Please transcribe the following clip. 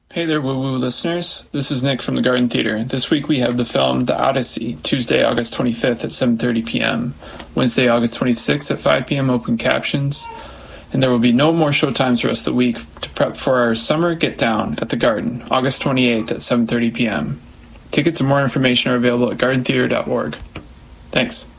Hey there, Woo Woo listeners. This is Nick from the Garden Theater. This week we have the film The Odyssey, Tuesday, August 25th at 7:30 p.m., Wednesday, August 26th at 5 p.m. open captions, and there will be no more showtimes the rest of the week to prep for our summer Get Down at the Garden, August 28th at 7:30 p.m. Tickets and more information are available at gardentheater.org. Thanks.